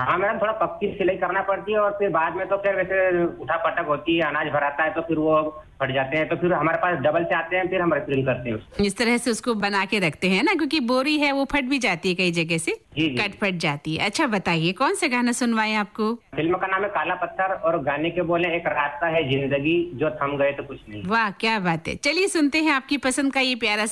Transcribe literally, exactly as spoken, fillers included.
हाँ मैडम, थोड़ा पक्की सिलाई करना पड़ती है और फिर बाद में तो फिर वैसे उठा पटक होती है, अनाज भराता है तो फिर वो फट जाते हैं, तो फिर हमारे पास डबल से आते हैं, फिर हम रिफिलिंग करते हैं उसको। इस तरह से उसको बना के रखते हैं ना, क्योंकि बोरी है वो फट भी जाती है कई जगह से, जी जी। कट फट जाती है। अच्छा बताइए कौन सा गाना सुनवाएं आपको? फिल्म का नाम है काला पत्थर और गाने के बोले एक रास्ता है जिंदगी जो थम गए तो कुछ नहीं। वाह क्या बात है, चलिए सुनते हैं आपकी पसंद का ये प्यारा